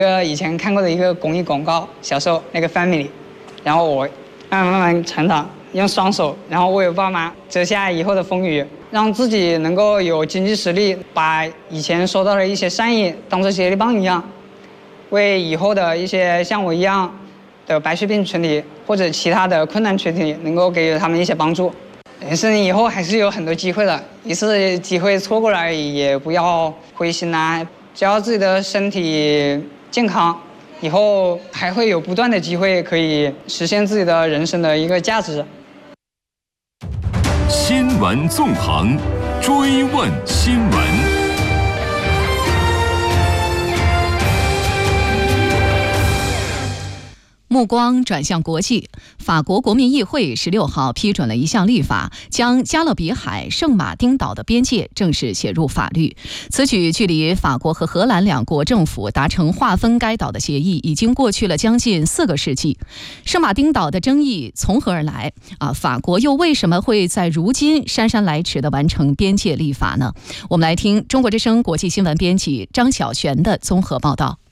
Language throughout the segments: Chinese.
以前看过的一个公益广告，小时候那个 family， 然后我慢慢成长，用双手，然后为我爸妈遮下以后的风雨，让自己能够有经济实力，把以前收到的一些善意当作接力棒一样，为以后的一些像我一样的白血病群体或者其他的困难群体能够给予他们一些帮助。人生以后还是有很多机会的，一次机会错过了而已，也不要灰心啊，只要自己的身体健康，以后还会有不断的机会可以实现自己的人生的一个价值。 新闻纵横，追问新闻。 目光转向国际，法国国民议会16号批准了一项立法，将加勒比海圣马丁岛的边界正式写入法律。此举距离法国和荷兰两国政府达成划分该岛的协议已经过去了将近4个世纪。圣马丁岛的争议从何而来？法国又为什么会在如今姗姗来迟地完成边界立法呢？我们来听中国之声国际新闻编辑张晓璇的综合报道。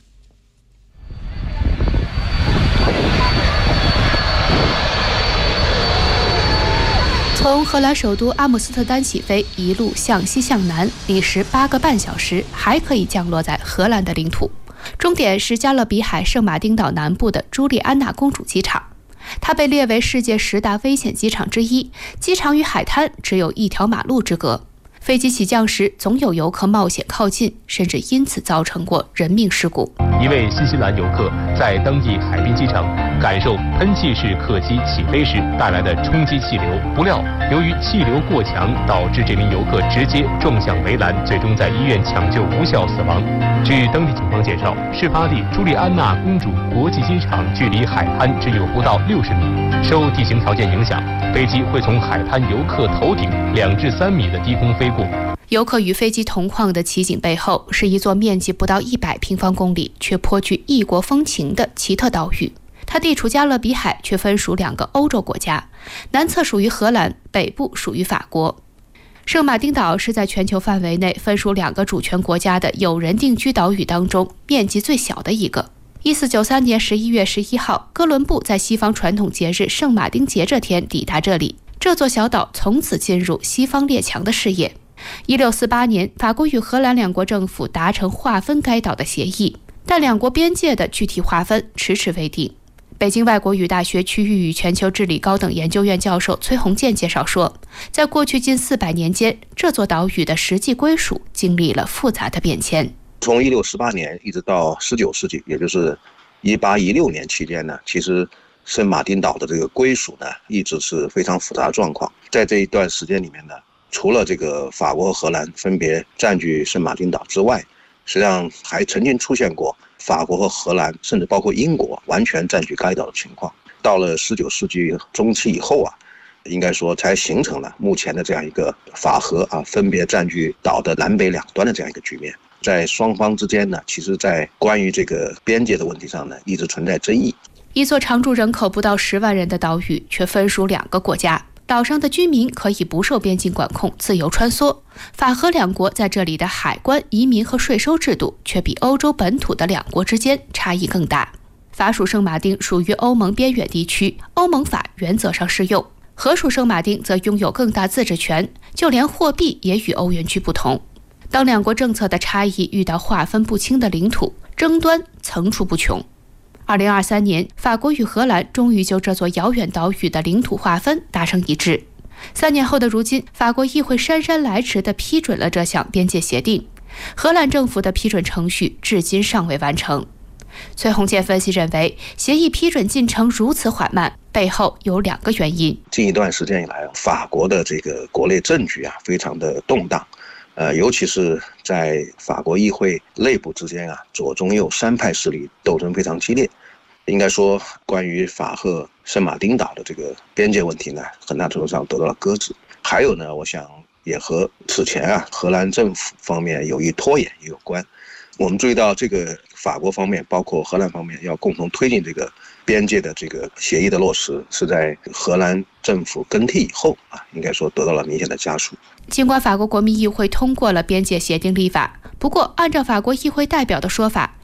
从荷兰首都阿姆斯特丹起飞，一路向西向南，历时8个半小时，还可以降落在荷兰的领土。终点是加勒比海圣马丁岛南部的朱莉安娜公主机场，它被列为世界10大危险机场之一，机场与海滩只有1条马路之隔。飞机起降时，总有游客冒险靠近，甚至因此造成过人命事故。 一位新西兰游客在当地海滨机场感受喷气式客机起飞时带来的冲击气流，不料由于气流过强，导致这名游客直接撞向围栏，最终在医院抢救无效死亡。据当地警方介绍，事发地朱莉安娜公主国际机场距离海滩只有不到60米，受地形条件影响，飞机会从海滩游客头顶2至3米的低空飞过。 游客与飞机同框的奇景背后，是一座面积不到100平方公里却颇具异国风情的奇特岛屿。它地处加勒比海，却分属2个欧洲国家，南侧属于荷兰，北部属于法国。圣马丁岛是在全球范围内分属2个主权国家的有人定居岛屿当中面积最小的一个。1493年11月11号，哥伦布在西方传统节日圣马丁节这天抵达这里，这座小岛从此进入西方列强的视野。1648年，法国与荷兰2国政府达成划分该岛的协议，但2国边界的具体划分迟迟未定。北京外国语大学区域与全球治理高等研究院教授崔洪建介绍说，在过去近400年间，这座岛屿的实际归属经历了复杂的变迁。 从1618年一直到19世纪，也就是1816年期间呢，其实圣马丁岛的这个归属呢，一直是非常复杂的状况。在这一段时间里面呢，除了这个法国和荷兰分别占据圣马丁岛之外，实际上还曾经出现过法国和荷兰，甚至包括英国完全占据该岛的情况。到了19世纪中期以后应该说才形成了目前的这样一个法荷分别占据岛的南北2端的这样一个局面。在双方之间呢，其实在关于这个边界的问题上呢，一直存在争议。 一座常住人口不到10万人的岛屿，却分属2个国家。岛上的居民可以不受边境管控，自由穿梭。法荷2国在这里的海关、移民和税收制度却比欧洲本土的2国之间差异更大。法属圣马丁属于欧盟边远地区，欧盟法原则上适用；荷属圣马丁则拥有更大自治权，就连货币也与欧元区不同。当2国政策的差异遇到划分不清的领土，争端层出不穷。2023年，法国与荷兰终于就这座遥远岛屿的领土划分达成一致。3年后的如今，法国议会姗姗来迟地批准了这项边界协定，荷兰政府的批准程序至今尚未完成。崔洪建分析认为，协议批准进程如此缓慢，背后有2个原因。 近一段时间以来，法国的这个国内政局非常的动荡，尤其是在法国议会内部之间左中右3派势力斗争非常激烈。应该说，关于法荷圣马丁岛的这个边界问题呢，很大程度上得到了搁置。还有呢，我想也和此前荷兰政府方面有意拖延也有关。我们注意到，这个法国方面包括荷兰方面要共同推进这个边界的这个协议的落实，是在荷兰政府更替以后应该说得到了明显的加速。 尽管法国国民议会通过了边界协定立法，不过按照法国议会代表的说法，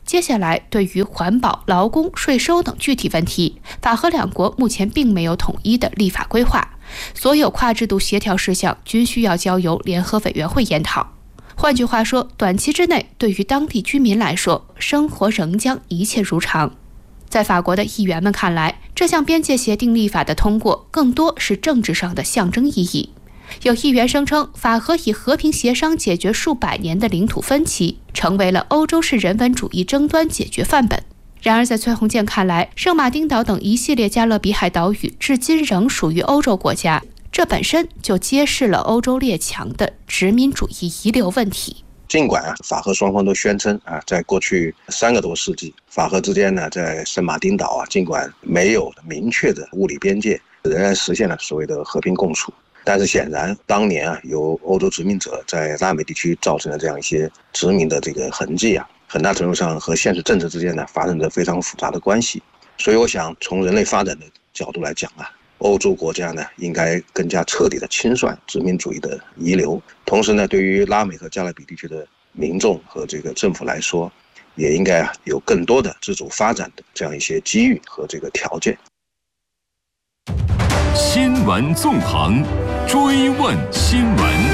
接下来，对于环保、劳工、税收等具体问题，法荷两国目前并没有统一的立法规划，所有跨制度协调事项均需要交由联合委员会研讨。换句话说，短期之内，对于当地居民来说，生活仍将一切如常。在法国的议员们看来，这项边界协定立法的通过更多是政治上的象征意义。有议员声称，法荷以和平协商解决数百年的领土分歧，成为了欧洲式人文主义争端解决范本。然而，在崔洪建看来，圣马丁岛等一系列加勒比海岛屿至今仍属于欧洲国家，这本身就揭示了欧洲列强的殖民主义遗留问题。 尽管法荷双方都宣称在过去3个多世纪，法荷之间呢，在圣马丁岛尽管没有明确的物理边界，仍然实现了所谓的和平共处。但是显然，当年由欧洲殖民者在拉美地区造成的这样一些殖民的这个痕迹很大程度上和现实政治之间呢发生着非常复杂的关系。所以我想，从人类发展的角度来讲欧洲国家呢应该更加彻底的清算殖民主义的遗留。同时呢，对于拉美和加勒比地区的民众和这个政府来说，也应该有更多的自主发展的这样一些机遇和这个条件。 新闻纵横，追问新闻。